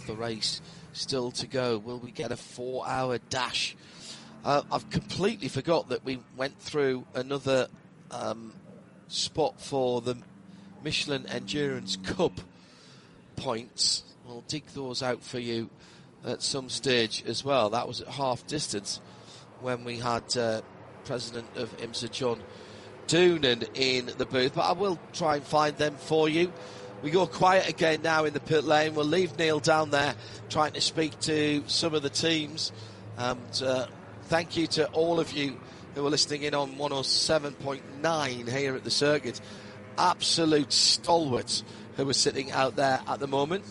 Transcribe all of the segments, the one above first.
of the race still to go. Will we get a 4-hour dash? I've completely forgot that we went through another spot for the Michelin Endurance Cup points. We'll dig those out for you at some stage as well. That was at half distance when we had President of IMSA John Doonan in the booth, but I will try and find them for you. We go quiet again now in the pit lane. We'll leave Neil down there trying to speak to some of the teams. Thank you to all of you who are listening in on 107.9 here at the circuit. Absolute stalwarts who are sitting out there at the moment.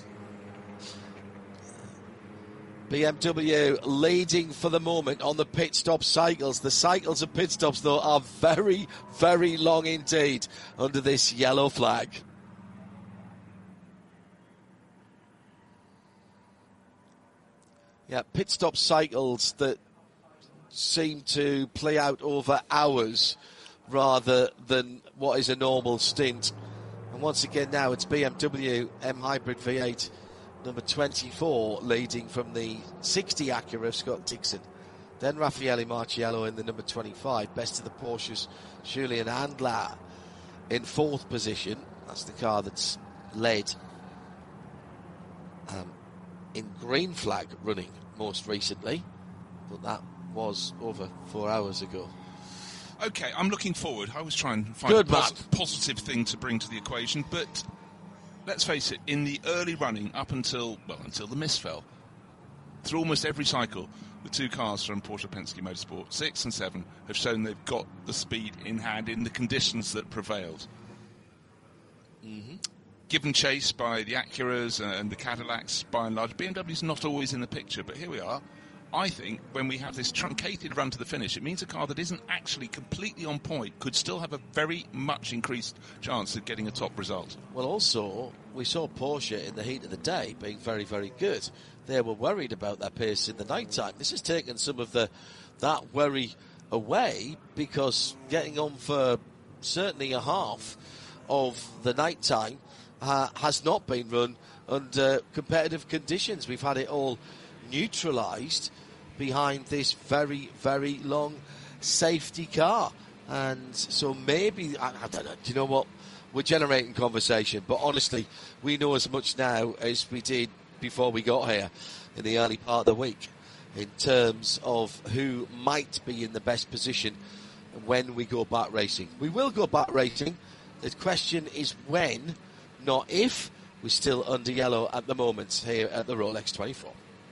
BMW leading for the moment on the pit stop cycles. The cycles and pit stops, though, are very, very long indeed under this yellow flag. Yeah, pit stop cycles that seem to play out over hours rather than what is a normal stint. And once again now it's BMW M Hybrid V8 number 24 leading from the 60 Acura of Scott Dixon. Then Raffaele Marciello in the number 25. Best of the Porsches, Julian Handler in fourth position. That's the car that's led in green flag running most recently, but that was over 4 hours ago. Okay, I'm looking forward. I was trying to find a positive thing to bring to the equation, but let's face it, in the early running up until the mist fell, through almost every cycle, the two cars from Porsche Penske Motorsport, 6 and 7, have shown they've got the speed in hand in the conditions that prevailed. Mm-hmm. Given chase by the Acuras and the Cadillacs, by and large, BMW's not always in the picture, but here we are. I think when we have this truncated run to the finish, it means a car that isn't actually completely on point could still have a very much increased chance of getting a top result. Well, also, we saw Porsche in the heat of the day being very, very good. They were worried about their pace in the night time. This has taken some of that worry away, because getting on for certainly a half of the night time has not been run under competitive conditions. We've had it all neutralised behind this very, very long safety car. And so maybe, I don't know, do you know what? We're generating conversation, but honestly, we know as much now as we did before we got here in the early part of the week in terms of who might be in the best position when we go back racing. We will go back racing. The question is when, not if. We're still under yellow at the moment here at the Rolex 24.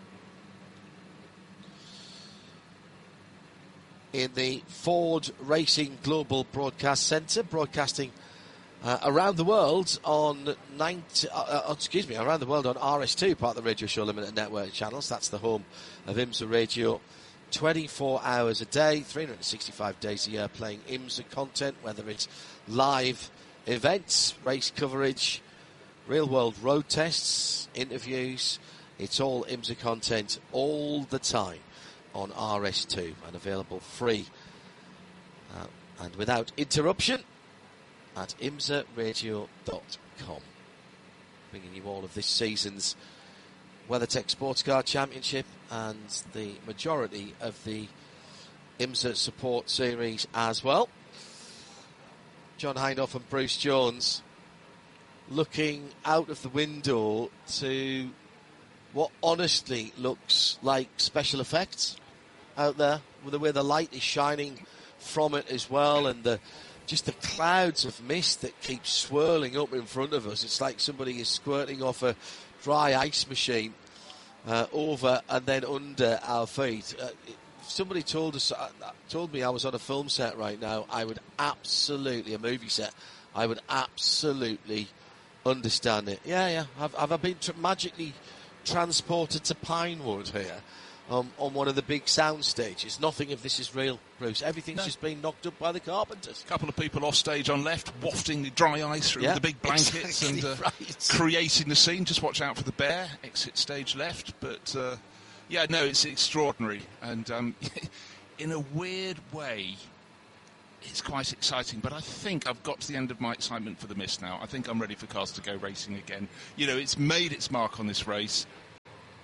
In the Ford Racing Global Broadcast Centre, broadcasting around the world on around the world on RS2, part of the Radio Show Limited Network channels. That's the home of IMSA Radio. 24 hours a day, 365 days a year, playing IMSA content, whether it's live events, race coverage, real-world road tests, interviews. It's all IMSA content all the time on RS2 and available free and without interruption at imsaradio.com. Bringing you all of this season's WeatherTech Sports Car Championship and the majority of the IMSA Support Series as well. John Hindhaugh and Bruce Jones looking out of the window to what honestly looks like special effects out there, with the way the light is shining from it as well, and just the clouds of mist that keep swirling up in front of us. It's like somebody is squirting off a dry ice machine over and then under our feet. If somebody told me I was on a film set right now, I would absolutely, a movie set, I would absolutely understand it. Yeah. Have I been magically transported to Pinewood here on one of the big sound stages? Nothing of this is real, Bruce. Everything's just been knocked up by the carpenters. A couple of people off stage on left wafting the dry ice through the big blankets creating the scene. Just watch out for the bear, exit stage left. But it's extraordinary, and in a weird way it's quite exciting. But I think I've got to the end of my excitement for the mist now. I think I'm ready for cars to go racing again. You know, it's made its mark on this race.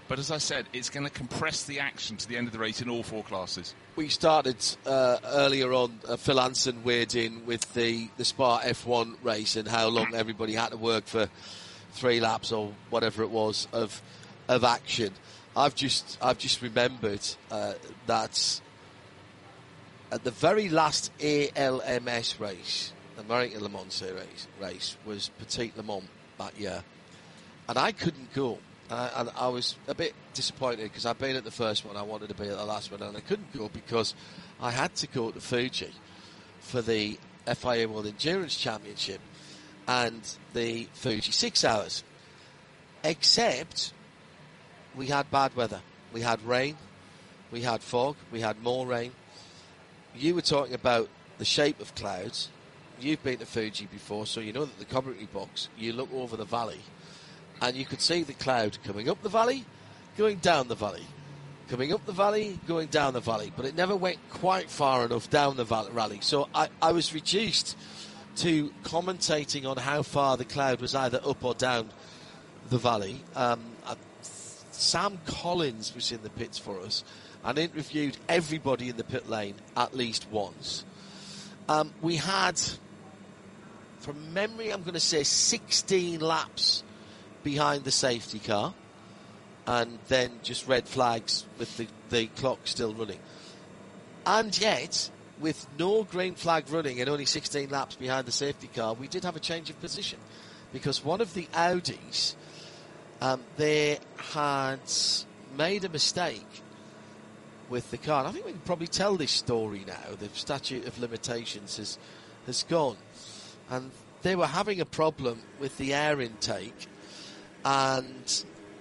But as I said, it's going to compress the action to the end of the race in all 4 classes. We started earlier on, Phil Anson weighed in with the Spa F1 race and how long everybody had to work for 3 laps or whatever it was of action. I've just remembered that at the very last ALMS race, American Le Mans Series race, was Petit Le Mans that year, and I couldn't go. And I was a bit disappointed because I'd been at the first one, I wanted to be at the last one, and I couldn't go because I had to go to Fuji for the FIA World Endurance Championship and the Fuji 6 hours. Except we had bad weather. We had rain, we had fog, we had more rain. You were talking about the shape of clouds. You've been to Fuji before, so you know that the commentary box, you look over the valley, and you could see the cloud coming up the valley, going down the valley, coming up the valley, going down the valley, but it never went quite far enough down the valley. So I was reduced to commentating on how far the cloud was either up or down the valley. Sam Collins was in the pits for us and interviewed everybody in the pit lane at least once. We had, from memory, I'm going to say 16 laps behind the safety car, and then just red flags with the clock still running. And yet, with no green flag running and only 16 laps behind the safety car, we did have a change of position, because one of the Audis, they had made a mistake with the car. And I think we can probably tell this story now. The statute of limitations has gone. And they were having a problem with the air intake, and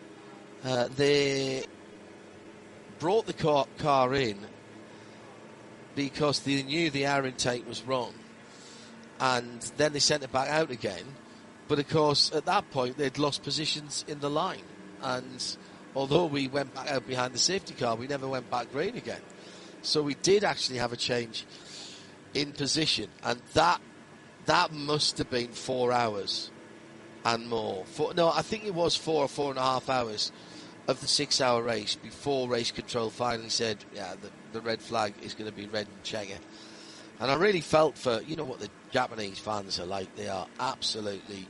they brought the car in because they knew the air intake was wrong, and then they sent it back out again. But of course, at that point, they'd lost positions in the line, and although we went back out behind the safety car, we never went back green again. So we did actually have a change in position, and that must have been 4 hours and more. I think it was 4 or 4.5 hours of the 6-hour race before race control finally said, yeah, the red flag is going to be red and checker. And I really felt for, you know what the Japanese fans are like. They are absolutely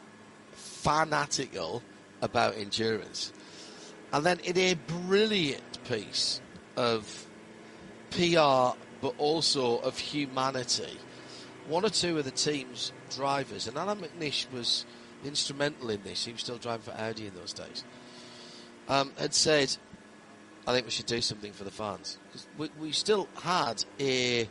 fanatical about endurance. And then in a brilliant piece of PR, but also of humanity, one or two of the team's drivers, and Alan McNish was instrumental in this, he was still driving for Audi in those days, had said, I think we should do something for the fans. Because we still had a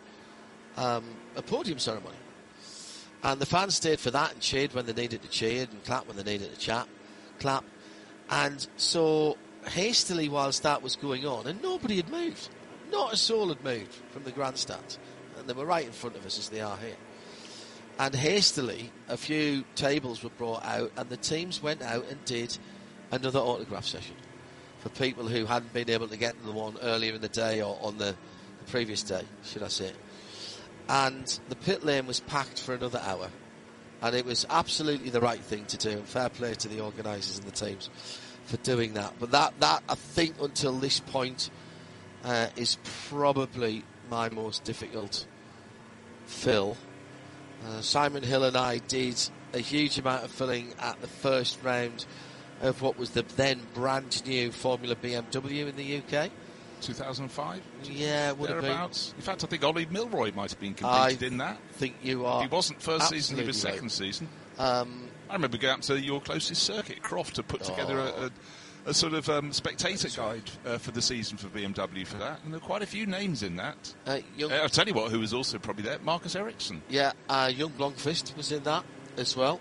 podium ceremony. And the fans stayed for that and cheered when they needed to cheer and clapped when they needed to clap. And so hastily whilst that was going on, and nobody had moved, not a soul had moved from the grandstand, and they were right in front of us as they are here. And hastily, a few tables were brought out, and the teams went out and did another autograph session for people who hadn't been able to get to the one earlier in the day or on the previous day, should I say. And the pit lane was packed for another hour, and it was absolutely the right thing to do, and fair play to the organisers and the teams for doing that. But that I think until this point is probably my most difficult fill. Simon Hill and I did a huge amount of filling at the first round of what was the then brand new Formula BMW in the UK. 2005? Yeah, it would have been. In fact, I think Ollie Milroy might have been competed in that. I think you are. He wasn't first season, he was second season. I remember going up to your closest circuit, Croft, to put together a sort of spectator guide for the season for BMW for that. And there were quite a few names in that. I'll tell you what, who was also probably there, Marcus Ericsson. Yeah, young Blomqvist was in that as well.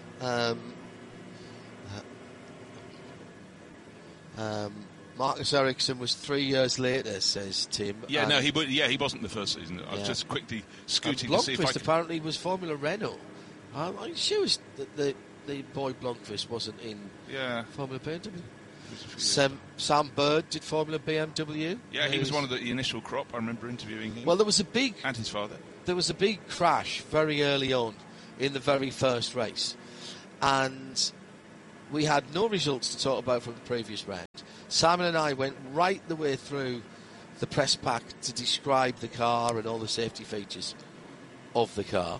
Marcus Ericsson was 3 years later, says Tim. Yeah, no, he wasn't the first season. I was just quickly scooting to see if I could... apparently was Formula Renault. I'm sure the boy Blomqvist wasn't in Formula BMW. Sam Bird did Formula BMW. Yeah, he was one of the initial crop. I remember interviewing him. Well, there was a big... And his father. There was a big crash very early on in the very first race. And we had no results to talk about from the previous round. Simon and I went right the way through the press pack to describe the car and all the safety features of the car.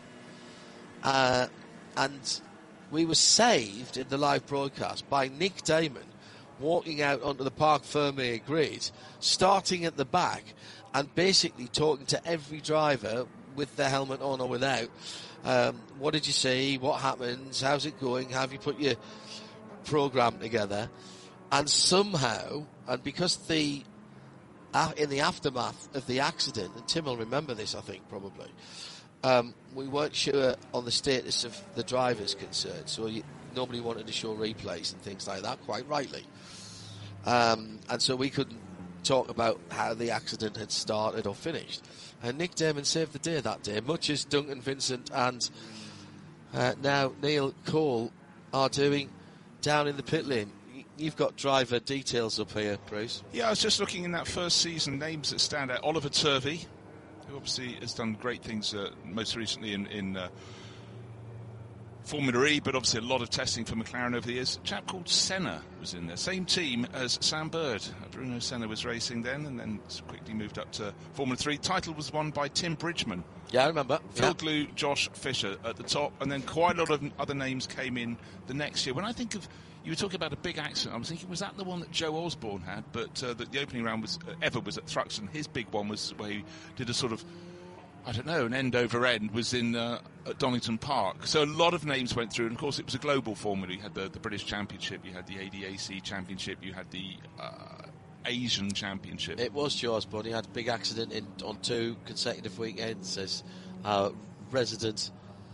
And we were saved in the live broadcast by Nick Damon walking out onto the Parc Fermé grid, starting at the back and basically talking to every driver with their helmet on or without. What did you see? What happens? How's it going? How have you put your program together? And somehow, and because in the aftermath of the accident, and Tim will remember this, I think, probably, we weren't sure on the status of the drivers concerned, so nobody wanted to show replays and things like that, quite rightly. And so we couldn't talk about how the accident had started or finished. And Nick Damon saved the day that day, much as Duncan Vincent and now Neil Cole are doing down in the pit lane. You've got driver details up here, Bruce. Yeah, I was just looking in that first season, names that stand out. Oliver Turvey, who obviously has done great things most recently in Formula E, but obviously a lot of testing for McLaren over the years. A chap called Senna was in there. Same team as Sam Bird. Bruno Senna was racing then and then quickly moved up to Formula 3. Title was won by Tim Bridgman. Yeah, I remember. Phil Glue, Josh Fisher at the top, and then quite a lot of other names came in the next year. When I think of, you were talking about a big accident, I was thinking, was that the one that Joe Osborne had? But the opening round was at Thruxton. His big one was where he did a sort of, I don't know, an end over end, was in at Donington Park. So a lot of names went through, and of course it was a global formula. You had the British Championship, you had the ADAC Championship, you had the Asian Championship. It was Joe Osborne. He had a big accident on 2 consecutive weekends, as our resident,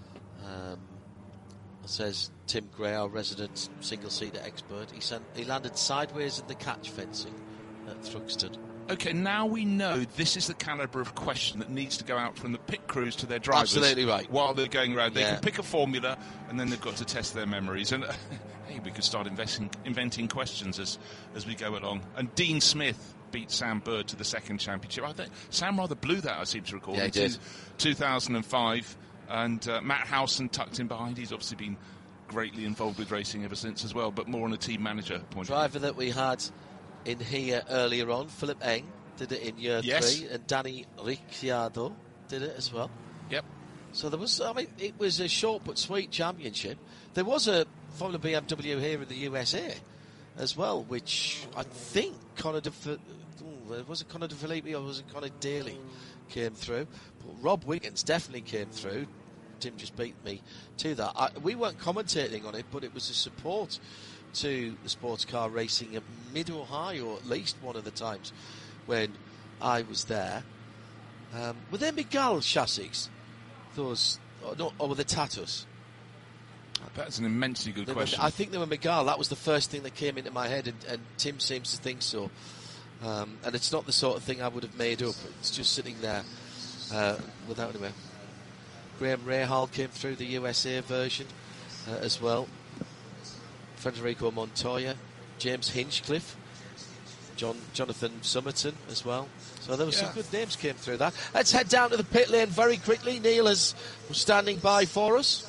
says Tim Gray, our resident single-seater expert. He landed sideways in the catch fencing at Thruxton. Okay, now we know this is the calibre of question that needs to go out from the pit crews to their drivers. Absolutely right. While they're going around. They can pick a formula, and then they've got to test their memories. And hey, we could start inventing questions as we go along. And Dean Smith beat Sam Bird to the second championship. I think Sam rather blew that, I seem to recall. Yeah, he did. 2005. And Matt Howson tucked in behind. He's obviously been greatly involved with racing ever since as well, but more on a team manager point of view. Driver that we had in here earlier on, Philip Eng, did it in year 3, and Danny Ricciardo did it as well. Yep. So there was, it was a short but sweet championship. There was a Formula BMW here in the USA as well, which I think was it Conor De Filippi or was it Conor Daly came through? But Rob Wiggins definitely came through. Tim just beat me to that. We weren't commentating on it, but it was a support to the sports car racing at Mid-Ohio, at least one of the times when I was there. Were they Miguel chassis? Those, or were they Tatus? That's an immensely good question. I think they were Miguel. That was the first thing that came into my head, and Tim seems to think so. And it's not the sort of thing I would have made up. It's just sitting there without anywhere. Graham Rahal came through the USA version as well. Federico Montoya, James Hinchcliffe, Jonathan Summerton as well. So there were some good names came through that. Let's head down to the pit lane very quickly. Neil is standing by for us.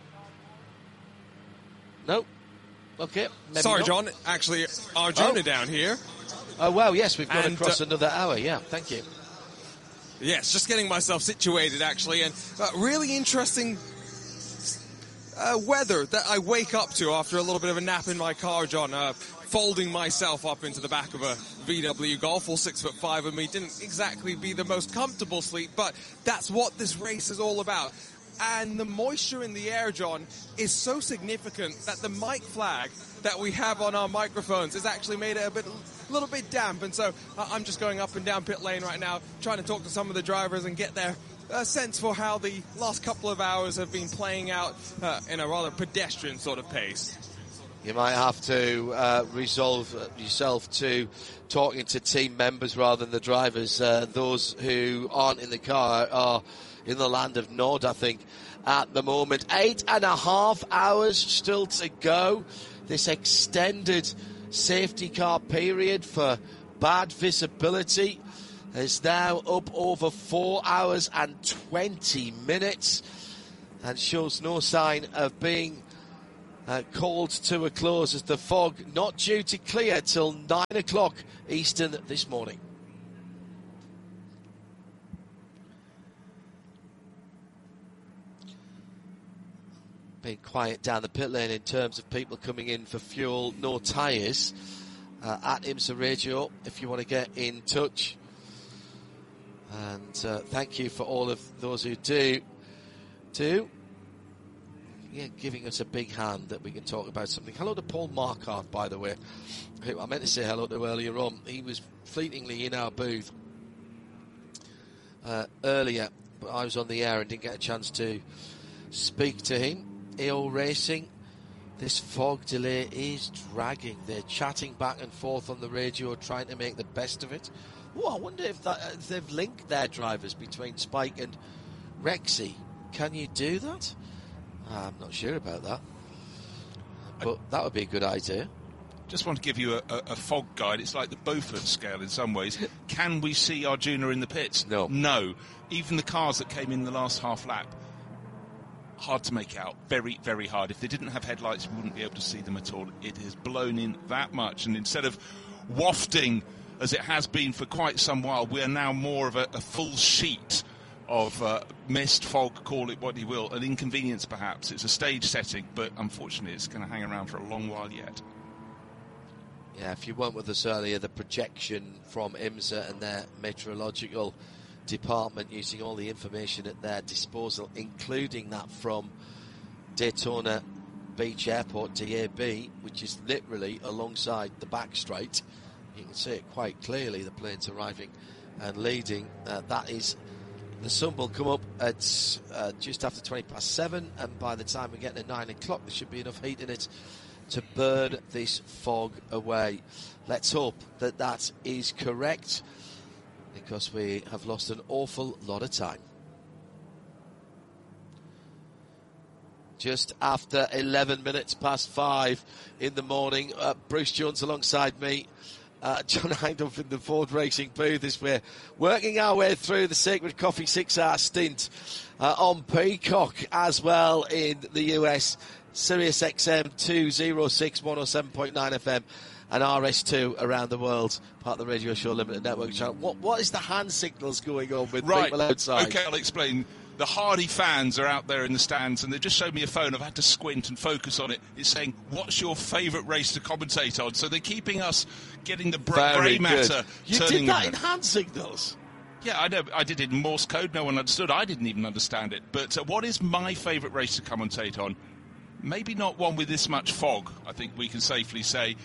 No? Okay. Sorry, not. John. Actually, Arjona down here. Oh, well, yes, we've gone across another hour. Yeah, thank you. Yes, just getting myself situated, actually, and really interesting weather that I wake up to after a little bit of a nap in my car, John. Folding myself up into the back of a VW Golf, all 6'5" of me, didn't exactly be the most comfortable sleep, but that's what this race is all about. And the moisture in the air, John, is so significant that the mic flag that we have on our microphones has actually made it a little bit damp. And so I'm just going up and down pit lane right now, trying to talk to some of the drivers and get their sense for how the last couple of hours have been playing out in a rather pedestrian sort of pace. You might have to resolve yourself to talking to team members rather than the drivers. Those who aren't in the car are in the land of Nod, I think, at the moment. 8.5 hours still to go. This extended safety car period for bad visibility is now up over 4 hours and 20 minutes and shows no sign of being called to a close as the fog not due to clear till 9 o'clock Eastern this morning. Been quiet down the pit lane in terms of people coming in for fuel, no tyres. At IMSA Radio, if you want to get in touch. And thank you for all of those who do. Yeah, giving us a big hand that we can talk about something. Hello to Paul Marquardt, by the way, who I meant to say hello to earlier on. He was fleetingly in our booth earlier, but I was on the air and didn't get a chance to speak to him. AO Racing, this fog delay is dragging. They're chatting back and forth on the radio, trying to make the best of it. Oh, I wonder if they've linked their drivers between Spike and Rexy. Can you do that? I'm not sure about that, but that would be a good idea. Just want to give you a fog guide. It's like the Beaufort scale in some ways. Can we see Arjuna in the pits? No. No. Even the cars that came in the last half lap, hard to make out. Very, very hard. If they didn't have headlights, we wouldn't be able to see them at all. It has blown in that much. And instead of wafting, as it has been for quite some while, we are now more of a full sheet of mist, fog, call it what you will, an inconvenience perhaps. It's a stage setting, but unfortunately it's going to hang around for a long while yet. Yeah, if you weren't with us earlier, the projection from IMSA and their meteorological department using all the information at their disposal, including that from Daytona Beach Airport, DAB, which is literally alongside the back straight. You can see it quite clearly, the planes arriving and leading. That is, the sun will come up at just after 7:20, and by the time we get to 9 o'clock, there should be enough heat in it to burn this fog away. Let's hope that that is correct, because we have lost an awful lot of time. Just after 11 minutes past 5 in the morning, Bruce Jones alongside me, John Hindhaugh in the Ford Racing booth as we're working our way through the Sacred Coffee 6-hour stint on Peacock, as well in the US, Sirius XM 206 107.9 FM and RS2 around the world, part of the Radio Show Limited Network channel. What is the hand signals going on with people outside? Okay, I'll explain. The Hardy fans are out there in the stands, and they just showed me a phone. I've had to squint and focus on it. It's saying, what's your favourite race to commentate on? So they're keeping us getting the grey matter. You did that in hand signals? Yeah, I know. I did it in Morse code. No one understood. I didn't even understand it. But what is my favourite race to commentate on? Maybe not one with this much fog, I think we can safely say.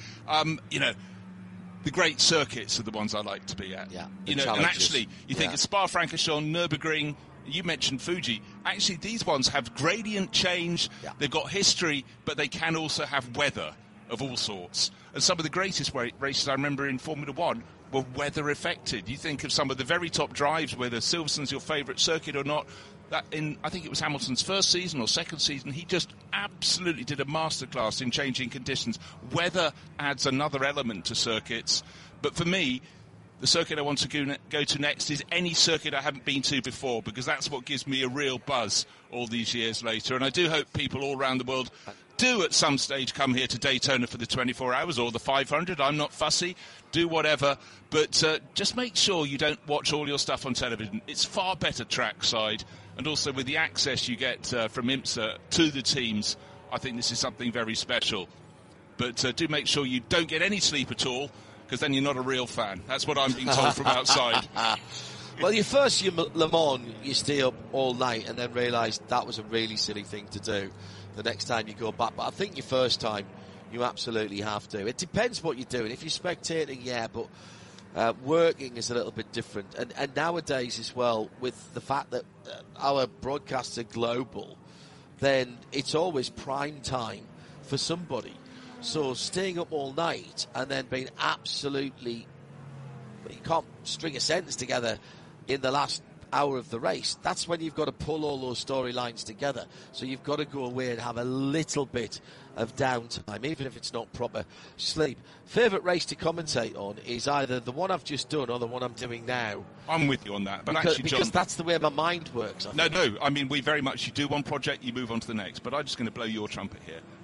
The great circuits are the ones I like to be at. Yeah, and actually, you think of Spa-Francorchamps, Nürburgring. You mentioned Fuji. Actually, these ones have gradient change. Yeah. They've got history, but they can also have weather of all sorts. And some of the greatest races I remember in Formula One were weather affected. You think of some of the very top drives, whether Silverstone's your favourite circuit or not. That I think it was Hamilton's first season or second season, he just absolutely did a masterclass in changing conditions. Weather adds another element to circuits. But for me, the circuit I want to go to next is any circuit I haven't been to before, because that's what gives me a real buzz all these years later. And I do hope people all around the world do at some stage come here to Daytona for the 24 hours or the 500. I'm not fussy. Do whatever. But just make sure you don't watch all your stuff on television. It's far better trackside. And also with the access you get from IMSA to the teams, I think this is something very special. But do make sure you don't get any sleep at all, because then you're not a real fan. That's what I'm being told from outside. Well, your first Le Mans, you stay up all night and then realise that was a really silly thing to do the next time you go back. But I think your first time, you absolutely have to. It depends what you're doing. If you're spectating, yeah, but working is a little bit different. And nowadays as well, with the fact that our broadcasts are global, then it's always prime time for somebody. So staying up all night and then being absolutely, you can't string a sentence together in the last hour of the race, that's when you've got to pull all those storylines together. So you've got to go away and have a little bit of downtime, even if it's not proper sleep. Favourite race to commentate on is either the one I've just done or the one I'm doing now. I'm with you on that. But because, actually, John, because that's the way my mind works. No, I mean, we very much, you do one project, you move on to the next. But I'm just going to blow your trumpet here.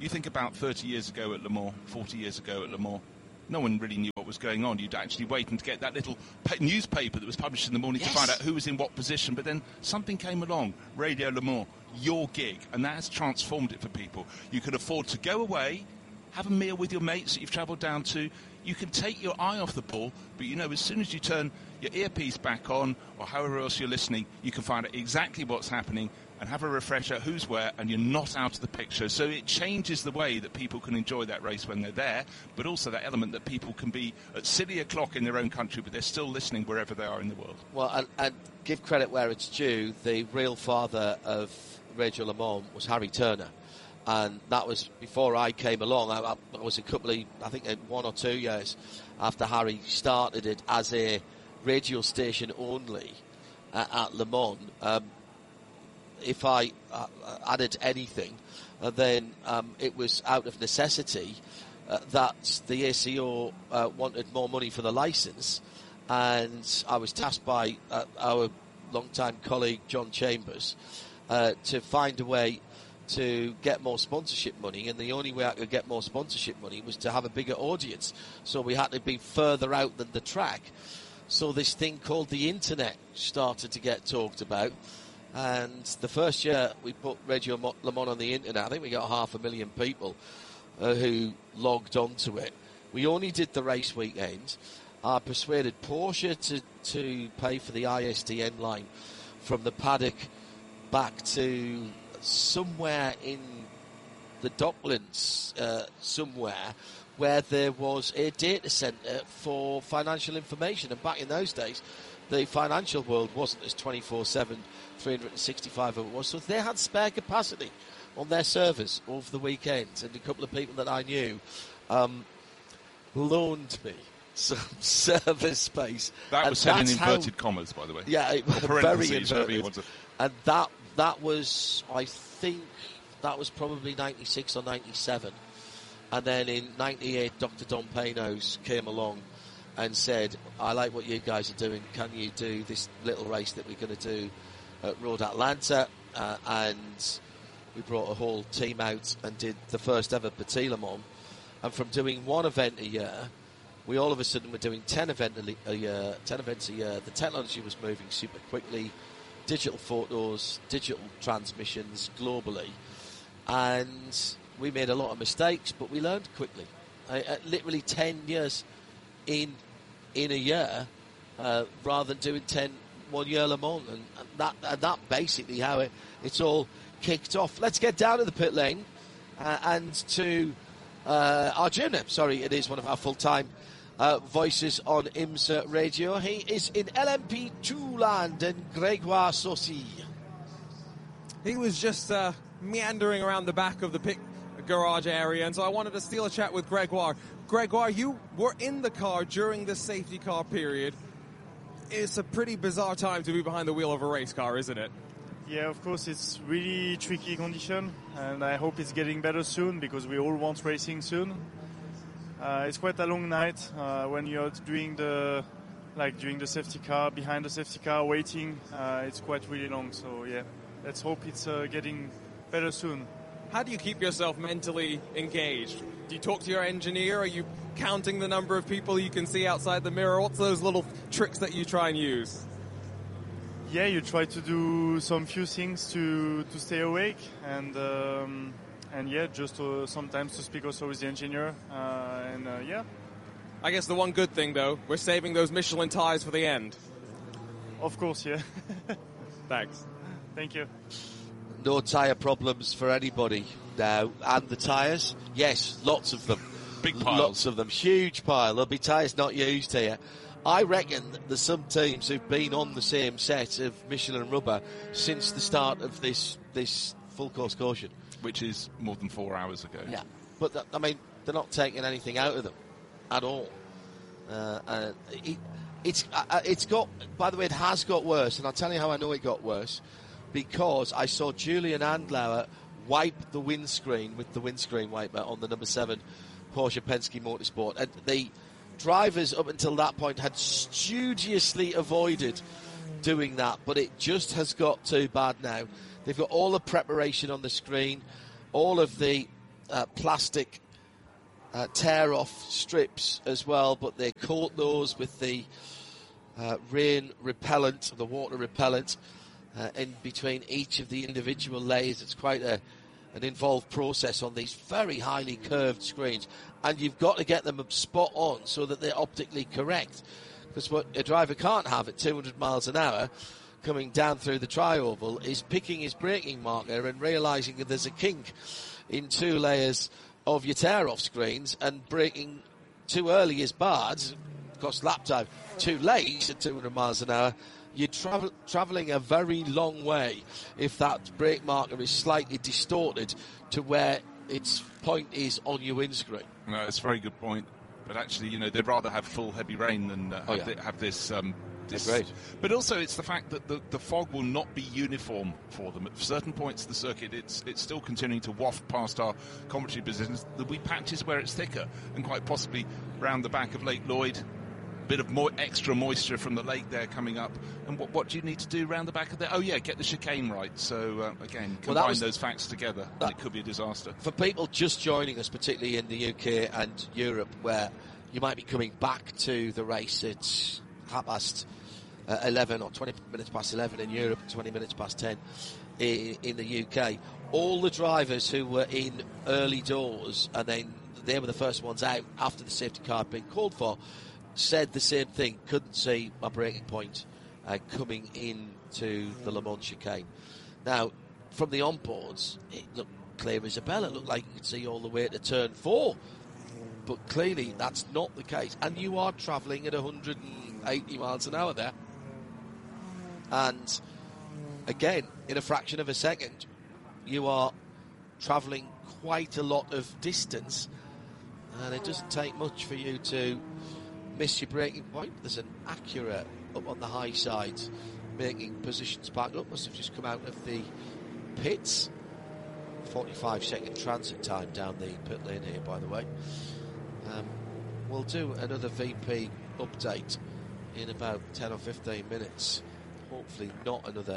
You think about 30 years ago at Le Mans, 40 years ago at Le Mans, no one really knew what was going on. You'd actually wait and get that little newspaper that was published in the morning to find out who was in what position. But then something came along, Radio Le Mans, your gig, and that has transformed it for people. You can afford to go away, have a meal with your mates that you've travelled down to. You can take your eye off the ball, but you know, as soon as you turn your earpiece back on, or however else you're listening, you can find out exactly what's happening and have a refresher, who's where, and you're not out of the picture. So it changes the way that people can enjoy that race when they're there, but also that element that people can be at silly o'clock in their own country, but they're still listening wherever they are in the world. Well, and give credit where it's due, the real father of Radio Le Mans was Harry Turner. And that was before I came along. I was I think 1 or 2 years after Harry started it as a radio station only at Le Mans. If I added anything, then it was out of necessity that the ACO wanted more money for the licence, and I was tasked by our long-time colleague John Chambers to find a way to get more sponsorship money, and the only way I could get more sponsorship money was to have a bigger audience. So we had to be further out than the track. So this thing called the internet started to get talked about. And the first year we put Radio Le Mans on the internet, I think we got 500,000 people who logged onto it. We only did the race weekend. I persuaded Porsche to pay for the ISDN line from the paddock back to somewhere in the Docklands, somewhere where there was a data centre for financial information. And back in those days, the financial world wasn't as 24/7, 365 as it was. So they had spare capacity on their servers over the weekend. And a couple of people that I knew loaned me some server space. That was said in inverted commas, by the way. Yeah, very inverted. And that was, I think, that was probably 96 or 97. And then in 98, Dr. Don Panos came along and said, I like what you guys are doing. Can you do this little race that we're going to do at Road Atlanta? And we brought a whole team out and did the first ever Petit Le Mans. And from doing one event a year, we all of a sudden were doing 10 events a year. The technology was moving super quickly. Digital photos, digital transmissions globally. And we made a lot of mistakes, but we learned quickly. Literally 10 years in a year, rather than doing 10 1 year Le Mans, and that basically how it's all kicked off. Let's get down to the pit lane and to Arjuna. Sorry, it is one of our full-time voices on IMSA Radio. He is in LMP2 land, and Gregoire Saucy. He was just meandering around the back of the pit garage area, and so I wanted to steal a chat with Gregoire. Gregoire, you were in the car during the safety car period. It's a pretty bizarre time to be behind the wheel of a race car, isn't it? Yeah, of course, it's really tricky condition, and I hope it's getting better soon because we all want racing soon. It's quite a long night when you're doing the safety car, behind the safety car, waiting. It's quite really long, so yeah, let's hope it's getting better soon. How do you keep yourself mentally engaged? Do you talk to your engineer? Are you counting the number of people you can see outside the mirror? What's those little tricks that you try and use? Yeah, you try to do some few things to stay awake, and yeah, just sometimes to speak also with the engineer, yeah. I guess the one good thing, though, we're saving those Michelin tires for the end. Of course, yeah. Thanks. Thank you. No tyre problems for anybody now. And the tyres? Yes, lots of them. Big piles. Lots of them. Huge pile. There'll be tyres not used here. I reckon there's some teams who've been on the same set of Michelin rubber since the start of this full course caution. Which is more than 4 hours ago. Yeah. But, they're not taking anything out of them at all. It's got, by the way, it has got worse, and I'll tell you how I know it got worse. Because I saw Julian Andlauer wipe the windscreen with the windscreen wiper on the number 7 Porsche Penske Motorsport. And the drivers up until that point had studiously avoided doing that, but it just has got too bad now. They've got all the preparation on the screen, all of the plastic tear-off strips as well, but they coat those with the rain repellent, the water repellent, in between each of the individual layers. It's quite an involved process on these very highly curved screens, and you've got to get them spot on so that they're optically correct, because what a driver can't have at 200 miles an hour coming down through the tri-oval is picking his braking marker and realising that there's a kink in 2 layers of your tear-off screens, and braking too early is bad, costs lap time. Too late at 200 miles an hour, you're travelling a very long way if that brake marker is slightly distorted to where its point is on your windscreen. No, it's a very good point. But actually, they'd rather have full heavy rain than have this. Great. But also, it's the fact that the fog will not be uniform for them. At certain points of the circuit, it's still continuing to waft past our commentary positions. We practice where it's thicker, and quite possibly round the back of Lake Lloyd, a bit of extra moisture from the lake there coming up. And what do you need to do round the back of there? Oh yeah, get the chicane right. So again, combine those facts together, and it could be a disaster. For people just joining us, particularly in the UK and Europe, where you might be coming back to the race at 11 or 20 minutes past 11 in Europe, 20 minutes past 10 in the UK. All the drivers who were in early doors, and then they were the first ones out after the safety car had been called for, said the same thing. Couldn't see my braking point coming into the Le Mans chicane. Now, from the onboards, it looked clear as a bell. It looked like you could see all the way to turn 4. But clearly that's not the case. And you are travelling at 180 miles an hour there. And again, in a fraction of a second, you are travelling quite a lot of distance. And it doesn't take much for you to miss your braking point. There's an Acura up on the high side making positions back up. Must have just come out of the pits. 45-second transit time down the pit lane here, by the way. We'll do another VP update in about 10 or 15 minutes. Hopefully not another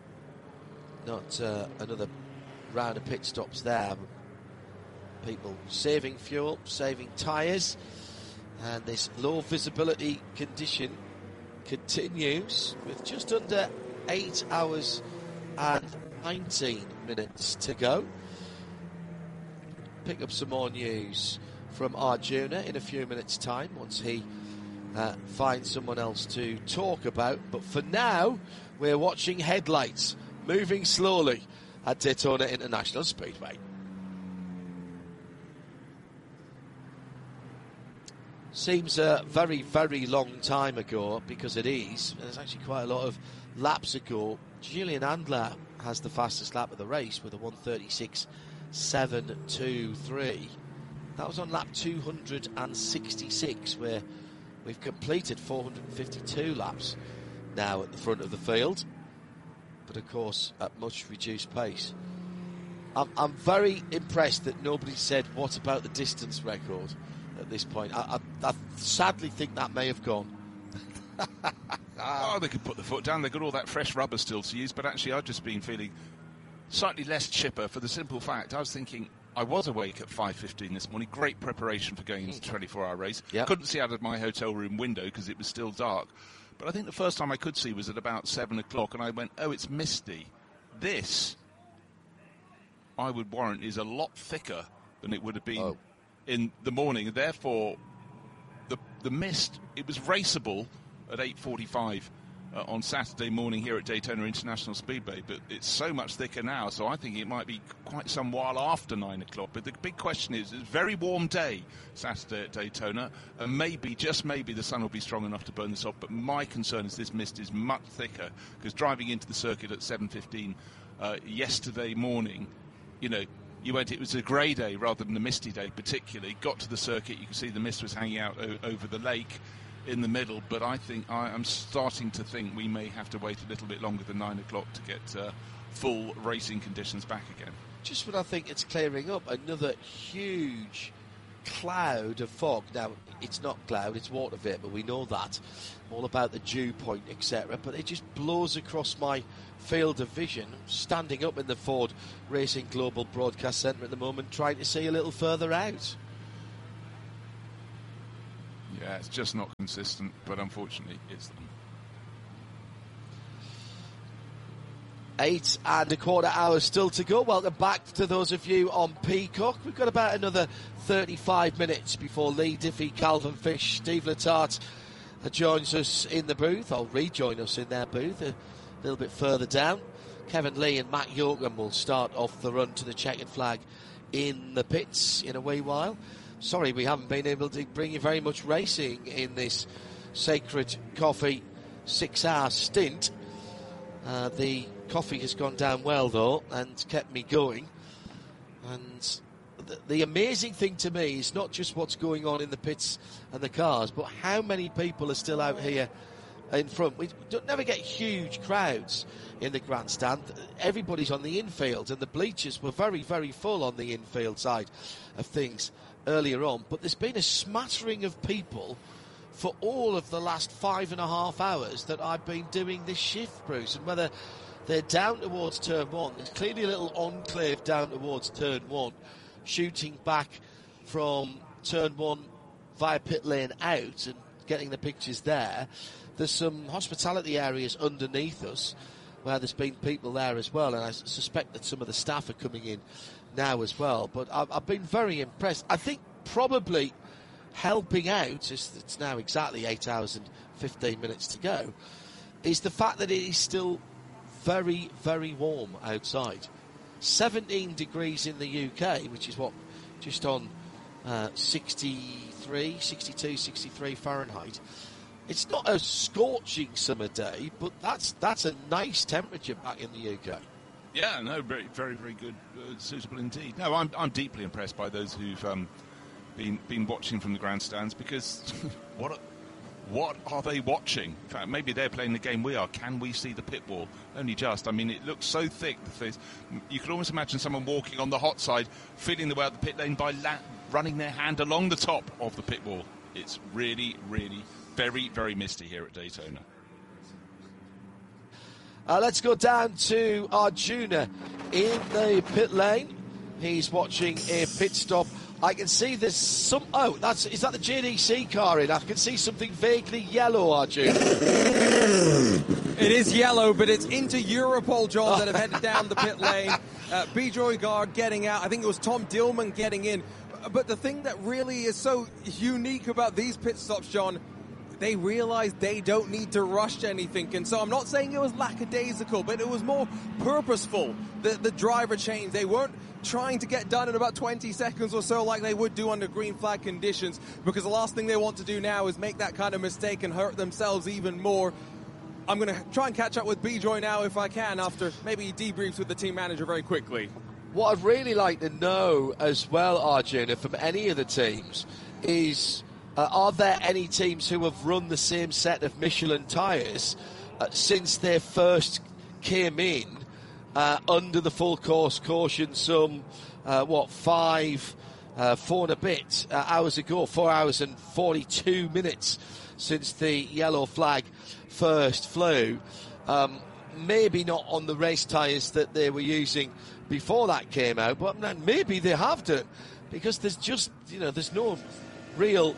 round of pit stops there. People saving fuel, saving tyres, and this low visibility condition continues with just under 8 hours and 19 minutes to go. Pick up some more news from Arjuna in a few minutes' time once he finds someone else to talk about. But for now, we're watching headlights moving slowly at Daytona International Speedway. Seems a very, very long time ago, because it is. There's actually quite a lot of laps ago. Julian Andler has the fastest lap of the race with a 1:36.723. That was on lap 266, where we've completed 452 laps now at the front of the field, but of course at much reduced pace. I'm very impressed that nobody said, what about the distance record at this point? I sadly think that may have gone. Oh, they could put the foot down. They've got all that fresh rubber still to use, but actually I've just been feeling slightly less chipper for the simple fact I was thinking I was awake at 5:15 this morning. Great preparation for going into the 24-hour race. Yep. Couldn't see out of my hotel room window because it was still dark. But I think the first time I could see was at about 7 o'clock, and I went, oh, it's misty. This, I would warrant, is a lot thicker than it would have been in the morning. Therefore, the mist, it was raceable at 8:45 on Saturday morning here at Daytona International Speedway, but it's so much thicker now, so I think it might be quite some while after 9 o'clock. But the big question is, it's a very warm day Saturday at Daytona, and maybe, just maybe, the sun will be strong enough to burn this off. But my concern is this mist is much thicker, because driving into the circuit at 7:15 yesterday morning, it was a grey day rather than a misty day particularly. Got to the circuit, you could see the mist was hanging out over the lake in the middle, but I'm starting to think we may have to wait a little bit longer than 9 o'clock to get full racing conditions back again. Just when I think it's clearing up, another huge cloud of fog. Now, it's not cloud, it's water vapour, we know that. All about the dew point, etc. But it just blows across my field of vision. I'm standing up in the Ford Racing Global Broadcast Centre at the moment, trying to see a little further out. Yeah, it's just not consistent, but unfortunately it's them. 8 1/4 hours still to go. Welcome back to those of you on Peacock. We've got about another 35 minutes before Lee Diffie, Calvin Fish, Steve Letarte joins us in the booth. I'll rejoin us in their booth a little bit further down. Kevin Lee and Matt Yoakum will start off the run to the checkered flag in the pits in a wee while. Sorry we haven't been able to bring you very much racing in this Sacred Coffee 6-hour stint. The coffee has gone down well though and kept me going, and the amazing thing to me is not just what's going on in the pits and the cars, but how many people are still out here in front. We don't never get huge crowds in the grandstand. Everybody's on the infield, and the bleachers were very, very full on the infield side of things earlier on, but there's been a smattering of people for all of the last 5.5 hours that I've been doing this shift, Bruce, and whether they're down towards turn 1. There's clearly a little enclave down towards turn 1, shooting back from turn 1 via pit lane out and getting the pictures there. There's some hospitality areas underneath us where there's been people there as well, and I suspect that some of the staff are coming in now as well. But I've been very impressed. I think probably helping out, it's now exactly 8 hours and 15 minutes to go, is the fact that it is still very, very warm outside. 17 degrees in the UK, which is what, just on 62, 63 Fahrenheit. It's not a scorching summer day, but that's a nice temperature back in the UK. Yeah, no, very, very, very good, suitable indeed. No, I'm deeply impressed by those who've been watching from the grandstands, because what are they watching? In fact, maybe they're playing the game we are. Can we see the pit wall? Only just. I mean, it looks so thick. You could almost imagine someone walking on the hot side, feeling the way out the pit lane by running their hand along the top of the pit wall. It's really, really very, very misty here at Daytona. Let's go down to Arjuna in the pit lane. He's watching a pit stop. I can see there's some... Oh, is that the JDC car in? I can see something vaguely yellow, Arjuna. It is yellow, but it's into Europol, John, that have headed down the pit lane. Bijoy Garg getting out. I think it was Tom Dillman getting in. But the thing that really is so unique about these pit stops, John, they realized they don't need to rush anything. And so I'm not saying it was lackadaisical, but it was more purposeful. The driver change, they weren't trying to get done in about 20 seconds or so like they would do under green flag conditions, because the last thing they want to do now is make that kind of mistake and hurt themselves even more. I'm going to try and catch up with Bijoy now if I can, after maybe he debriefs with the team manager very quickly. What I'd really like to know as well, Arjuna, from any of the teams is... are there any teams who have run the same set of Michelin tyres since they first came in under the full course caution some, 4 and a bit hours ago, 4 hours and 42 minutes since the yellow flag first flew? Maybe not on the race tyres that they were using before that came out, but maybe they have done, because there's just, there's no real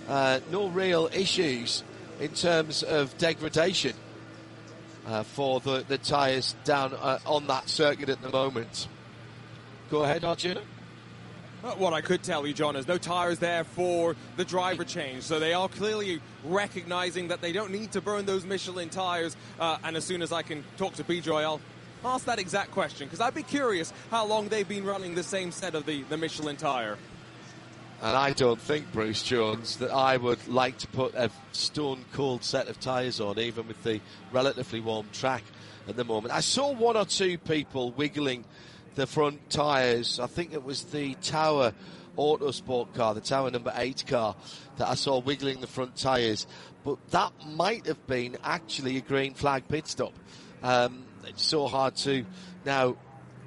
issues in terms of degradation for the tyres down on that circuit at the moment. Go ahead, Arjuna. What I could tell you, John, is no tyres there for the driver change. So they are clearly recognizing that they don't need to burn those Michelin tyres. And as soon as I can talk to Bijoy, I'll ask that exact question, because I'd be curious how long they've been running the same set of the Michelin tyre. And I don't think, Bruce Jones, that I would like to put a stone-cold set of tyres on, even with the relatively warm track at the moment. I saw 1 or 2 people wiggling the front tyres. I think it was the Tower Autosport car, the Tower number 8 car, that I saw wiggling the front tyres. But that might have been actually a green flag pit stop. It's so hard to now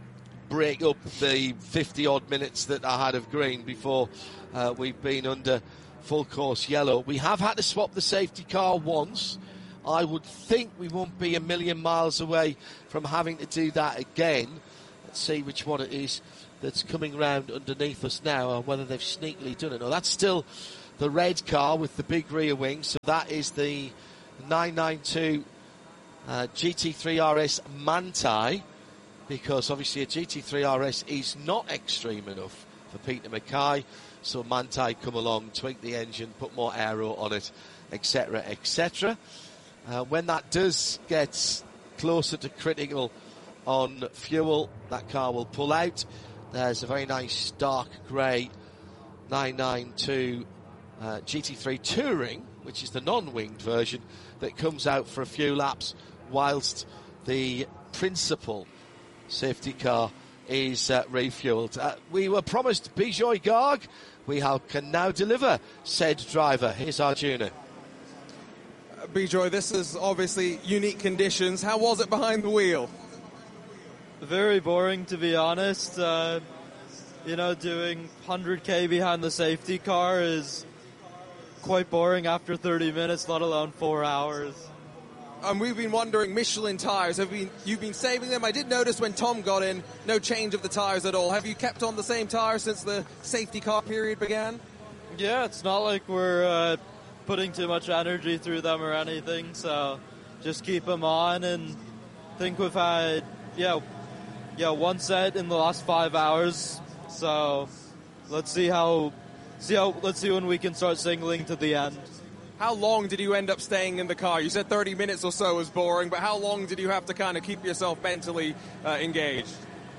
break up the 50-odd minutes that I had of green before we've been under full course yellow. We have had to swap the safety car once. I would think we won't be a million miles away from having to do that again. Let's see which one it is that's coming round underneath us now, or whether they've sneakily done it. No, that's still the red car with the big rear wing, so that is the 992 GT3 RS Manthey, because obviously a GT3 RS is not extreme enough for Peter Mackay, so Manthey come along, tweak the engine, put more aero on it, etc, etc. When that does get closer to critical on fuel, that car will pull out. There's a very nice dark grey 992 GT3 Touring, which is the non-winged version, that comes out for a few laps whilst the principal safety car is refueled. We were promised Bijoy Garg. We can now deliver said driver. Here's Arjuna. Bijoy, this is obviously unique conditions. How was it behind the wheel? Very boring, to be honest. You know, doing 100k behind the safety car is quite boring after 30 minutes, let alone 4 hours. We've been wondering, Michelin tyres, you've been saving them? I did notice when Tom got in, no change of the tyres at all. Have you kept on the same tyres since the safety car period began? Yeah, it's not like we're putting too much energy through them or anything, so just keep them on. And I think we've had, one set in the last 5 hours, so let's see when we can start singling to the end. How long did you end up staying in the car? You said 30 minutes or so was boring, but how long did you have to kind of keep yourself mentally engaged?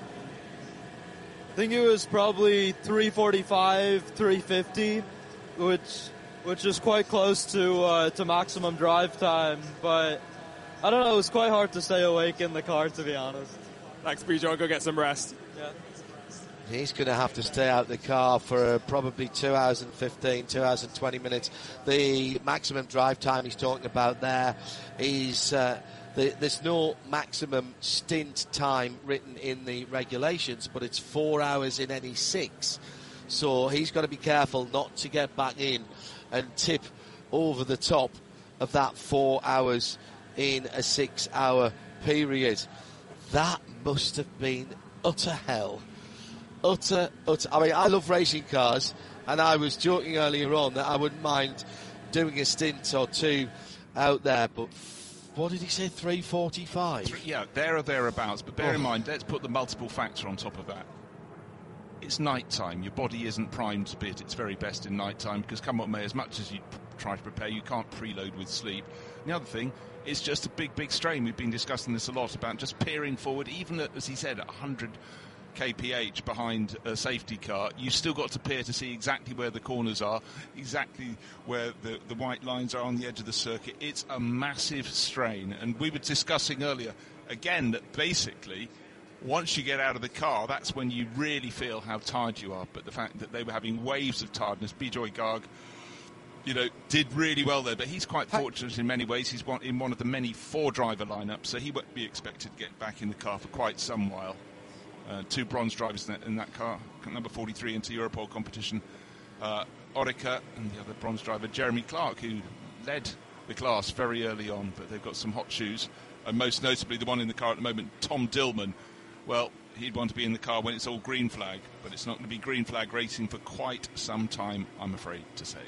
I think it was probably 345, 350, which is quite close to maximum drive time. But I don't know, it was quite hard to stay awake in the car, to be honest. Thanks, Bijoy. Go get some rest. Yeah. He's going to have to stay out the car for probably 2 hours and 15, 2 hours and 20 minutes. The maximum drive time he's talking about there is there's no maximum stint time written in the regulations, but it's 4 hours in any 6. So he's got to be careful not to get back in and tip over the top of that 4 hours in a 6 hour period. That must have been utter hell. Utter. I mean, I love racing cars, and I was joking earlier on that I wouldn't mind doing a stint or two out there, but what did he say, 345? Yeah, there or thereabouts, but bear in mind, let's put the multiple factor on top of that. It's night time. Your body isn't primed to be at its very best in night time, because come what may, as much as you try to prepare, you can't preload with sleep. And the other thing, it's just a big strain. We've been discussing this a lot about just peering forward, even at, as he said, 100 kph behind a safety car. You've still got to peer to see exactly where the corners are, exactly where the white lines are on the edge of the circuit. It's a massive strain. And we were discussing earlier, again, that basically once you get out of the car, that's when you really feel how tired you are. But the fact that they were having waves of tiredness, Bijoy Garg, did really well there. But he's quite fortunate in many ways. He's in one of the many 4-driver lineups, so he won't be expected to get back in the car for quite some while. 2 bronze drivers in that car, number 43 into Europol competition, Orica, and the other bronze driver, Jeremy Clark, who led the class very early on, but they've got some hot shoes, and most notably the one in the car at the moment, Tom Dillman. Well, he'd want to be in the car when it's all green flag, but it's not going to be green flag racing for quite some time, I'm afraid to say.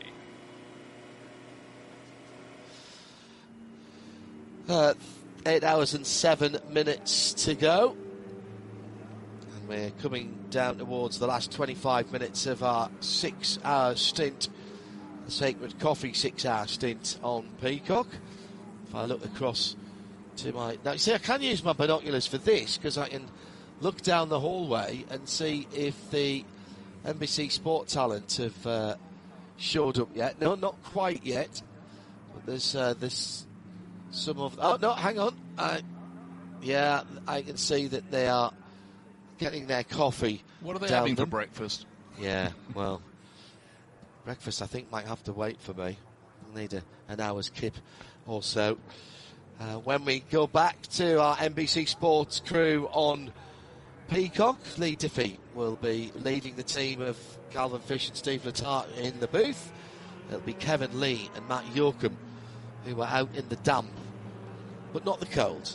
8 hours and 7 minutes to go. We're coming down towards the last 25 minutes of our 6 hour stint, the Sacred Coffee 6 hour stint on Peacock. If I look across to my... Now, see, I can use my binoculars for this, because I can look down the hallway and see if the NBC Sport talent have showed up yet. No, not quite yet. But there's some of... Oh, no, hang on. Yeah, I can see that they are getting their coffee. What are they having for breakfast? Yeah, well, breakfast I think might have to wait for me. I'll need an hour's kip or so. When we go back to our NBC Sports crew on Peacock. Lee Diffie will be leading the team of Calvin Fish and Steve Letarte in the booth. It'll be Kevin Lee and Matt Yorkham who are out in the damp, but not the cold.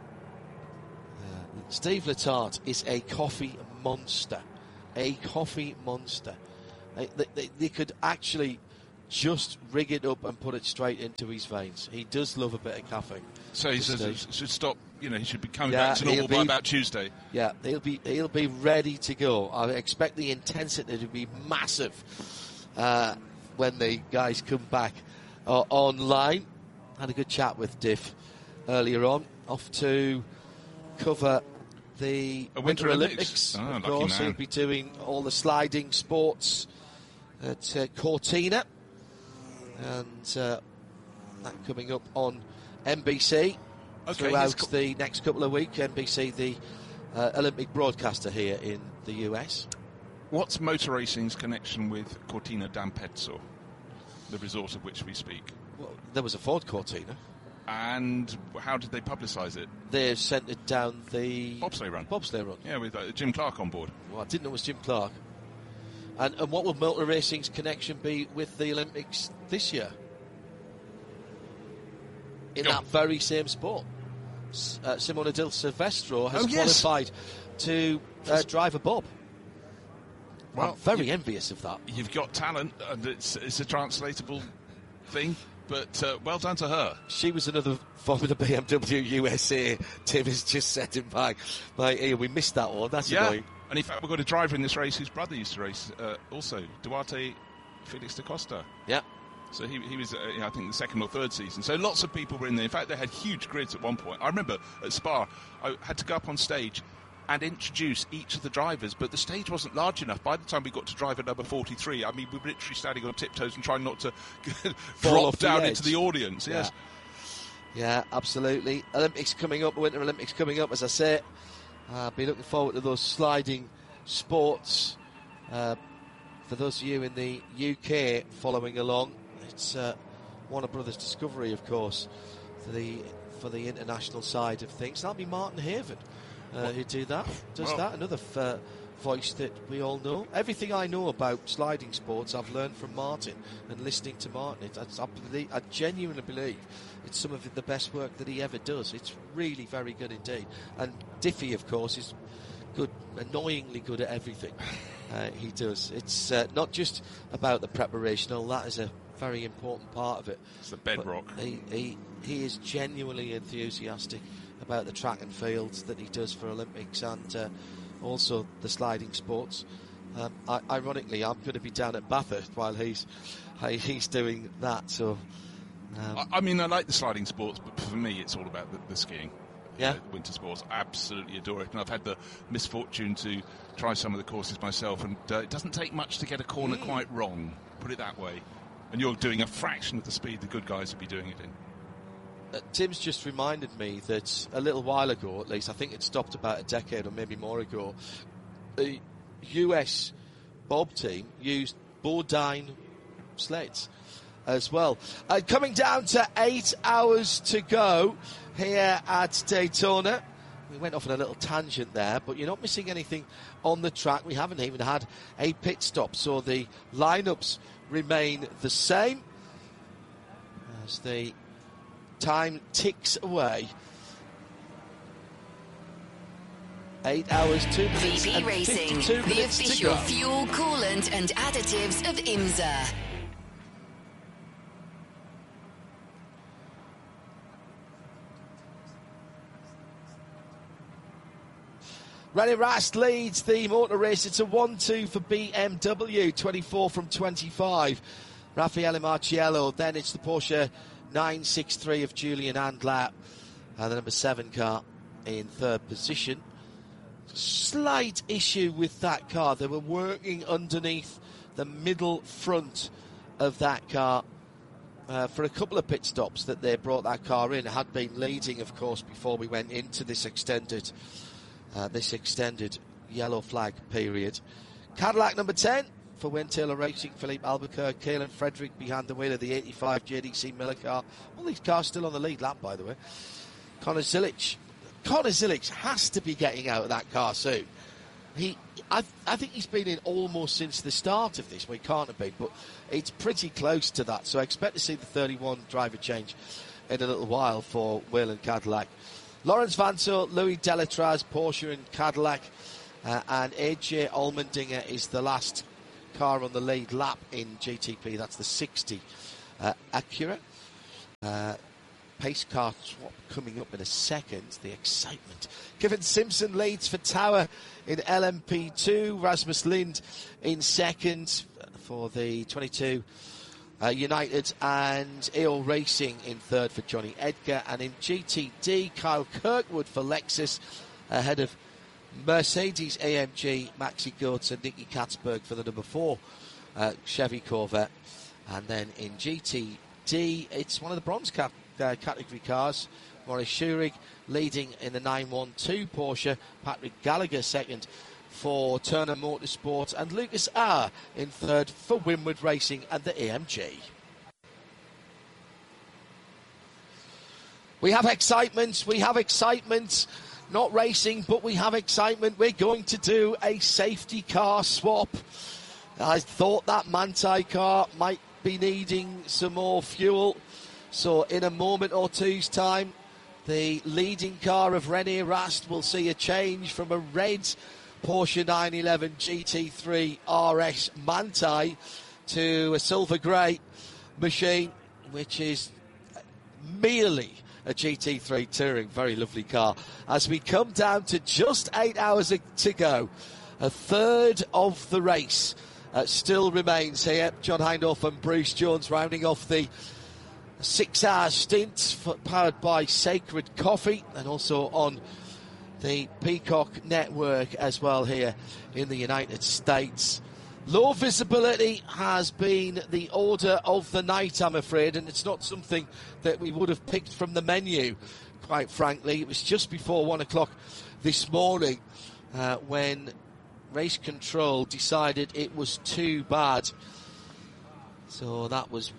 Steve Letarte is a coffee monster. A coffee monster. They could actually just rig it up and put it straight into his veins. He does love a bit of caffeine. So he says he should stop. He should be coming back to normal by about Tuesday. Yeah, he'll be ready to go. I expect the intensity to be massive when the guys come back online. Had a good chat with Diff earlier on. Off to cover the Winter Olympics. Oh, of course, he'll be doing all the sliding sports at Cortina. And that coming up on NBC throughout the next couple of weeks. NBC, the Olympic broadcaster here in the US. What's motor racing's connection with Cortina d'Ampezzo, the resort of which we speak? Well, there was a Ford Cortina. And how did they publicise it? They sent it down the bobsleigh run. Yeah, with Jim Clark on board. Well, I didn't know it was Jim Clark. And what will motor racing's connection be with the Olympics this year? In that very same sport. Simona Di Silvestro has qualified to drive a bob. Well, I'm very envious of that. You've got talent, and it's a translatable thing, but well done to her. She was another Formula BMW USA. Tim has just set him back. We missed that one. That's annoying. And in fact, we've got a driver in this race whose brother used to race also, Duarte Felix da Costa. Yeah. So he was, I think, the second or third season. So lots of people were in there. In fact, they had huge grids at one point. I remember at Spa, I had to go up on stage and introduce each of the drivers, but the stage wasn't large enough. By the time we got to driver number 43, I mean, we were literally standing on tiptoes and trying not to drop down into the audience. Yes. Yeah, absolutely. Olympics coming up, Winter Olympics coming up, as I say. I'll be looking forward to those sliding sports. For those of you in the UK following along, it's Warner Brothers Discovery, of course, for the international side of things. That'll be Martin Haven who does that. Another voice that we all know. Everything I know about sliding sports, I've learned from Martin and listening to Martin. I genuinely believe it's some of the best work that he ever does. It's really very good indeed. And Diffie, of course, is good, annoyingly good at everything he does. It's not just about the preparation, all that is a very important part of it. It's the bedrock. He is genuinely enthusiastic about the track and fields that he does for Olympics and also the sliding sports. Ironically, I'm going to be down at Bathurst while he's doing that. So, I mean, I like the sliding sports, but for me, it's all about the skiing. Yeah, winter sports. I absolutely adore it, and I've had the misfortune to try some of the courses myself, and it doesn't take much to get a corner quite wrong. Put it that way. And you're doing a fraction of the speed the good guys would be doing it in. Tim's just reminded me that a little while ago, at least, I think it stopped about a decade or maybe more ago, the US Bob team used Bodine sleds as well. Coming down to 8 hours to go here at Daytona. We went off on a little tangent there, but you're not missing anything on the track. We haven't even had a pit stop, so the lineups remain the same as the time ticks away. 8 hours, 2 minutes, VB and Racing, 52 the minutes official to go. fuel, coolant and additives of IMSA. René Rast leads the motor race. It's a 1-2 for BMW, 24 from 25. Raffaele Marciello. Then it's the Porsche 963 of Julian Andlatt. And the number 7 car in third position. Slight issue with that car. They were working underneath the middle front of that car for a couple of pit stops that they brought that car in. It had been leading, of course, before we went into this extended yellow flag period. Cadillac number 10 for Wayne Taylor Racing, Philippe Albuquerque, Kaelan Frederick behind the wheel of the 85 JDC Miller car. All these cars still on the lead lap, by the way. Connor Zilic has to be getting out of that car soon. I think he's been in almost since the start of this. Well, he can't have been, but it's pretty close to that. So I expect to see the 31 driver change in a little while for Whelen Cadillac. Lawrence Vanthoor, Louis Delatraz, Porsche and Cadillac, and AJ Allmendinger is the last car on the lead lap in GTP. That's the 60 Acura. Pace car swap coming up in a second. The excitement. Kevin Simpson leads for Tower in LMP2. Rasmus Lind in second for the 22 United, and EO Racing in third for Johnny Edgar. And in GTD, Kyle Kirkwood for Lexus ahead of Mercedes AMG, Maxi Goetz and Nicky Katzberg for the number 4 Chevy Corvette. And then in GTD, it's one of the bronze category cars. Maurice Schurig leading in the 912 Porsche. Patrick Gallagher second for Turner Motorsport, and Lucas Auer in third for Winward Racing and the AMG. We have excitement, not racing, but we have excitement. We're going to do a safety car swap. I thought that Manthey car might be needing some more fuel, so in a moment or two's time, the leading car of René Rast will see a change from a red Porsche 911 GT3 RS Manthey to a silver grey machine, which is merely a GT3 Touring. Very lovely car. As we come down to just 8 hours to go, a third of the race still remains here. John Hindhaugh and Bruce Jones rounding off the 6-hour stint powered by Sacred Coffee, and also on the Peacock network as well here in the United States. Low visibility has been the order of the night, I'm afraid, and it's not something that we would have picked from the menu, quite frankly. It was just before 1 o'clock this morning when Race Control decided it was too bad. So that was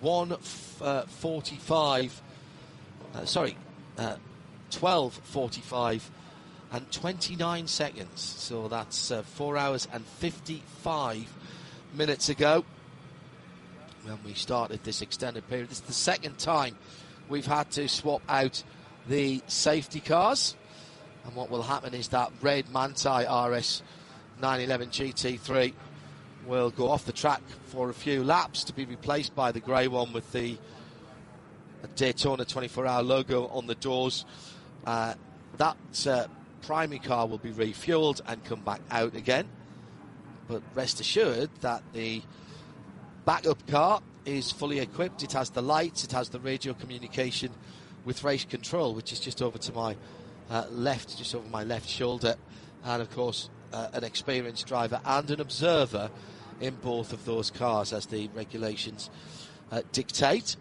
12:45 and 29 seconds. So that's 4 hours and 55 minutes ago when we started this extended period. This is the second time we've had to swap out the safety cars. And what will happen is that red Manthey RS 911 GT3 will go off the track for a few laps to be replaced by the grey one with the Daytona 24-hour logo on the doors. That primary car will be refueled and come back out again. But rest assured that the backup car is fully equipped. It has the lights, it has the radio communication with Race Control, which is just over to my left, just over my left shoulder. And of course, an experienced driver and an observer in both of those cars as the regulations dictate.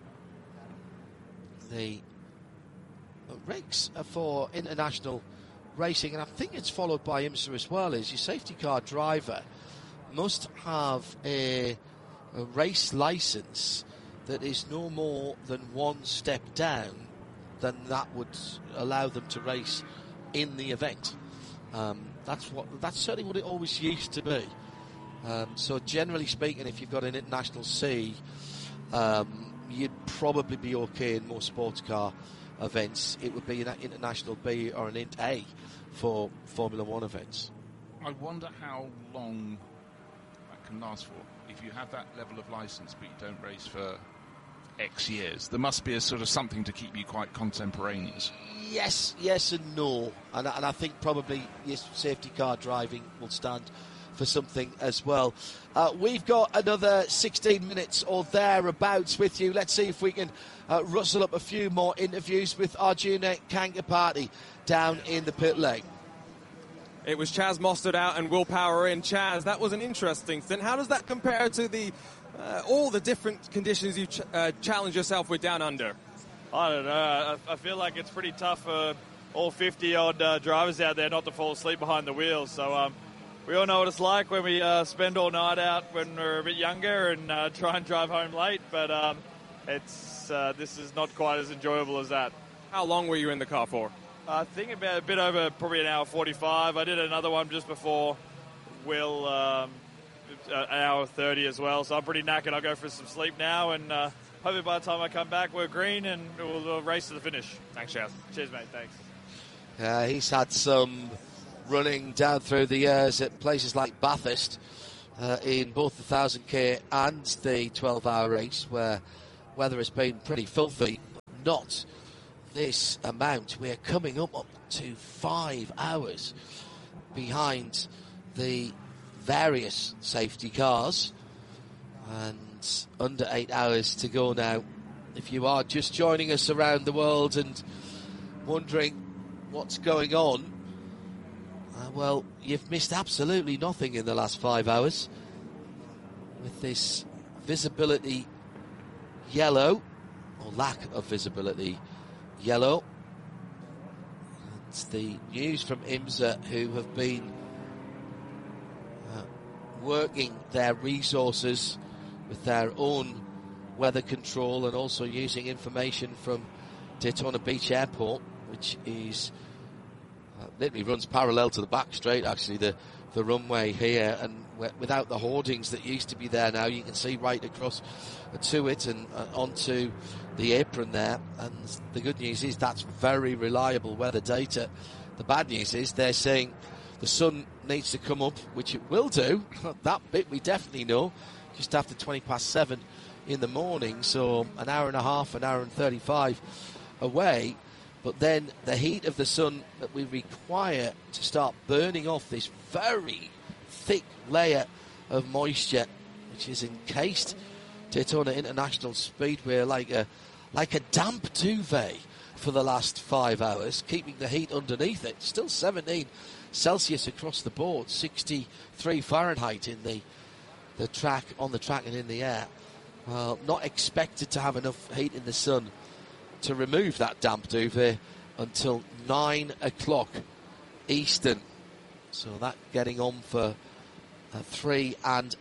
The regs for international racing, and I think it's followed by IMSA as well, is your safety car driver must have a race licence that is no more than one step down than that would allow them to race in the event. That's certainly what it always used to be. So generally speaking, if you've got an international C, you'd probably be okay in most sports car events. It would be an international B or an int A for Formula One events. I wonder how long that can last for. If you have that level of licence but you don't race for X years, there must be a sort of something to keep you quite contemporaneous. Yes and no. And I think probably yes, safety car driving will stand for something as well. We've got another 16 minutes or thereabouts with you. Let's see if we can rustle up a few more interviews with Arjuna Kankapati down in the pit lane. It was Chaz Mostert out and Will Power in. Chaz, that was an interesting stint. How does that compare to the all the different conditions you challenge yourself with down under? I don't know. I feel like it's pretty tough for all 50-odd drivers out there not to fall asleep behind the wheels. So we all know what it's like when we spend all night out when we're a bit younger and try and drive home late. But this is not quite as enjoyable as that. How long were you in the car for? I think about a bit over probably an hour 45. I did another one just before Will an hour 30 as well. So I'm pretty knackered. I'll go for some sleep now, and hopefully by the time I come back, we're green and we'll race to the finish. Thanks, Chaz. Cheers, mate. Thanks. He's had some running down through the years at places like Bathurst in both the 1000k and the 12-hour race, where weather has been pretty filthy. Not this amount. We're coming up to 5 hours behind the various safety cars, and under 8 hours to go now. If you are just joining us around the world and wondering what's going on, well, you've missed absolutely nothing in the last 5 hours with this visibility yellow, or lack of visibility yellow. It's the news from IMSA, who have been working their resources with their own weather control and also using information from Daytona Beach Airport, which is literally runs parallel to the back straight, actually, the runway here, and without the hoardings that used to be there now, you can see right across to it and onto the apron there. And the good news is that's very reliable weather data. The bad news is they're saying the sun needs to come up, which it will do. That bit we definitely know, just after 7:20 in the morning, so an hour and a half, an hour and 35 away. But then the heat of the sun that we require to start burning off this very thick layer of moisture, which is encased Daytona International Speedway like a damp duvet for the last 5 hours, keeping the heat underneath it. Still 17 Celsius across the board, 63 Fahrenheit in the track, on the track and in the air. Well, not expected to have enough heat in the sun to remove that damp duvet until 9 o'clock Eastern. So that getting on for 3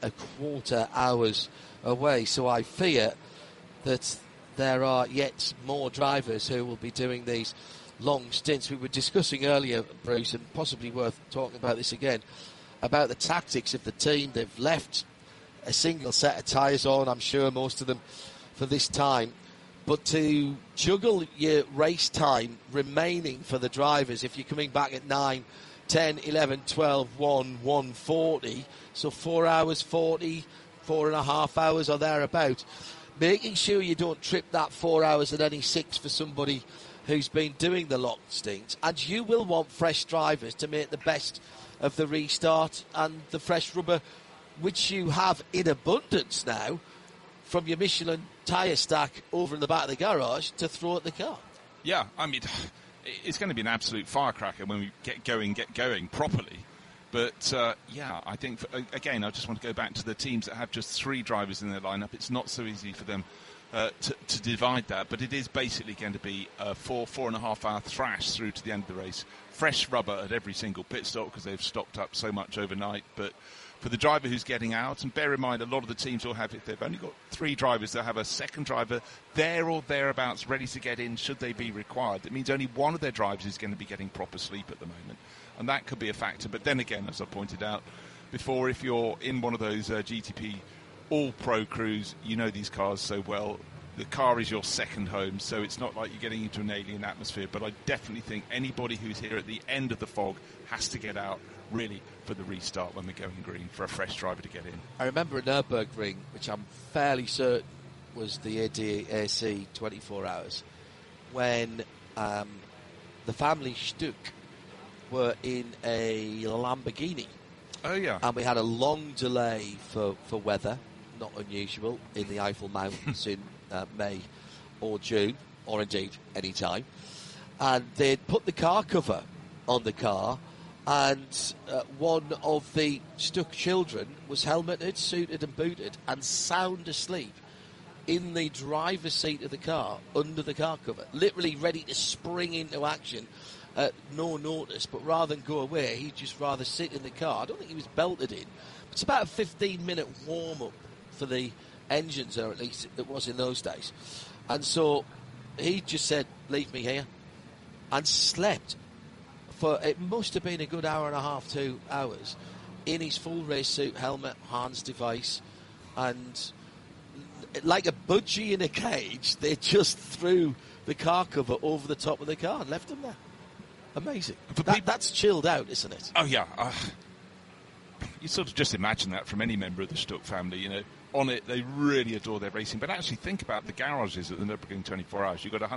1/4 hours away. So I fear that there are yet more drivers who will be doing these long stints. We were discussing earlier, Bruce, and possibly worth talking about this again, about the tactics of the team. They've left a single set of tyres on, I'm sure most of them, for this time. But to juggle your race time remaining for the drivers, if you're coming back at 9, 10, 11, 12, 1, 1:40, so 4 hours 40, 4.5 hours or thereabout, making sure you don't trip that 4 hours at any 6 for somebody who's been doing the long stint. And you will want fresh drivers to make the best of the restart and the fresh rubber, which you have in abundance now from your Michelin tyre stack over in the back of the garage to throw at the car. Yeah, I mean, it's going to be an absolute firecracker when we get going properly. But, yeah, I think, again, I just want to go back to the teams that have just 3 drivers in their lineup. It's not so easy for them to divide that, but it is basically going to be a 4.5 hour thrash through to the end of the race. Fresh rubber at every single pit stop because they've stocked up so much overnight. But for the driver who's getting out, and bear in mind, a lot of the teams will have, if they've only got 3 drivers, they'll have a second driver there or thereabouts ready to get in should they be required. That means only one of their drivers is going to be getting proper sleep at the moment, and that could be a factor. But then again, as I pointed out before, if you're in one of those GTP all-pro crews, you know these cars so well. The car is your second home, so it's not like you're getting into an alien atmosphere. But I definitely think anybody who's here at the end of the fog has to get out really for the restart when we're going green, for a fresh driver to get in. I remember at Nürburgring, which I'm fairly certain was the ADAC 24 hours, when the family Stuck were in a Lamborghini. Oh, yeah. And we had a long delay for weather, not unusual, in the Eifel Mountains in May or June, or indeed any time. And they'd put the car cover on the car, and one of the Stuck children was helmeted, suited and booted and sound asleep in the driver's seat of the car, under the car cover, literally ready to spring into action at no notice. But rather than go away, he'd just rather sit in the car. I don't think he was belted in. It's about a 15-minute warm-up for the engines, or at least it was in those days. And so he just said, leave me here, and slept for, it must have been a good hour and a half, 2 hours, in his full race suit, helmet, Hans device, and like a budgie in a cage, they just threw the car cover over the top of the car and left him there. Amazing. That's chilled out, isn't it? Oh, yeah. You sort of just imagine that from any member of the Stuck family, you know. On it, they really adore their racing. But actually think about the garages at the Nürburgring 24 Hours. You've got